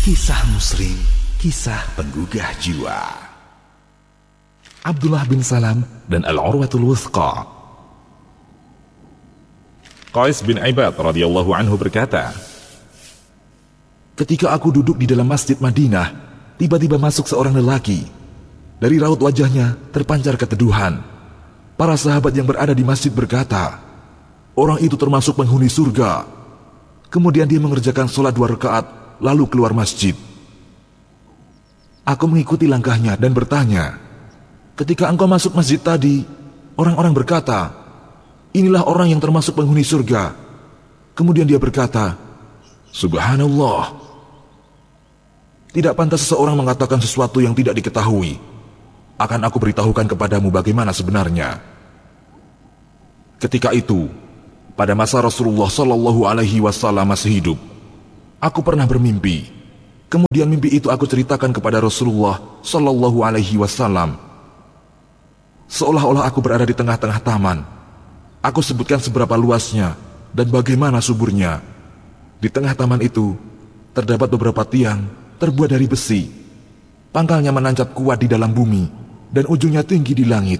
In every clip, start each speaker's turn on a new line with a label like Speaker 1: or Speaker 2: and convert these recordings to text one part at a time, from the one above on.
Speaker 1: Kisah Muslim, kisah penggugah jiwa. Abdullah bin Salam dan Al-Urwatul Wuthqa. Qais bin Ibad radhiyallahu anhu berkata, ketika aku duduk di dalam masjid Madinah, tiba-tiba masuk seorang lelaki. Dari raut wajahnya terpancar keteduhan. Para sahabat yang berada di masjid berkata, orang itu termasuk penghuni surga. Kemudian dia mengerjakan sholat 2 rakaat, lalu keluar masjid. Aku mengikuti langkahnya dan bertanya, ketika engkau masuk masjid tadi, orang-orang berkata, inilah orang yang termasuk penghuni surga. Kemudian dia berkata, Subhanallah. Tidak pantas seseorang mengatakan sesuatu yang tidak diketahui. Akan aku beritahukan kepadamu bagaimana sebenarnya. Ketika itu, pada masa Rasulullah Shallallahu Alaihi Wasallam masih hidup, aku pernah bermimpi. Kemudian mimpi itu aku ceritakan kepada Rasulullah Shallallahu Alaihi Wasallam. Seolah-olah aku berada di tengah-tengah taman. Aku sebutkan seberapa luasnya dan bagaimana suburnya. Di tengah taman itu terdapat beberapa tiang terbuat dari besi. Pangkalnya menancap kuat di dalam bumi dan ujungnya tinggi di langit.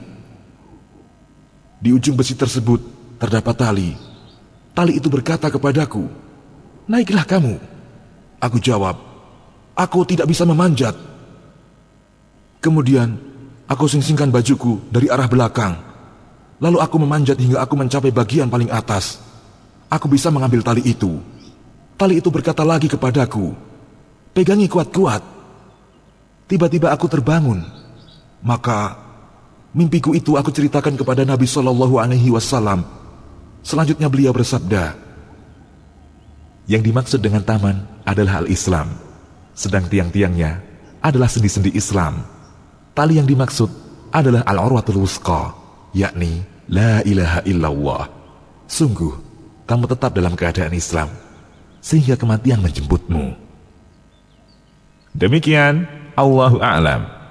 Speaker 1: Di ujung besi tersebut terdapat tali. Tali itu berkata kepadaku, naiklah kamu. Aku jawab, aku tidak bisa memanjat. Kemudian aku sing-singkan bajuku dari arah belakang. Lalu aku memanjat hingga aku mencapai bagian paling atas. Aku bisa mengambil tali itu. Tali itu berkata lagi kepadaku, pegangi kuat-kuat. Tiba-tiba aku terbangun. Maka mimpiku itu aku ceritakan kepada Nabi Shallallahu Alaihi Wasallam. Selanjutnya beliau bersabda, yang dimaksud dengan taman adalah al-Islam, sedang tiang-tiangnya adalah sendi-sendi Islam. Tali yang dimaksud adalah al-Urwatul Wuthqa, yakni la ilaha illallah. Sungguh kamu tetap dalam keadaan Islam sehingga kematian menjemputmu. Demikian, Allahu a'lam.